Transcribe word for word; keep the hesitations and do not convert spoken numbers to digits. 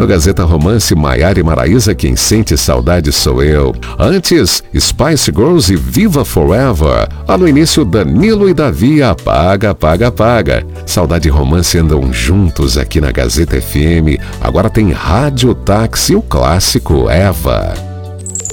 No Gazeta Romance, Maiara e Maraísa, quem sente saudade sou eu. Antes, Spice Girls e Viva Forever. Lá no início, Danilo e Davi, apaga, apaga, apaga. Saudade e romance andam juntos aqui na Gazeta F M. Agora tem Rádio Táxi, o clássico Eva.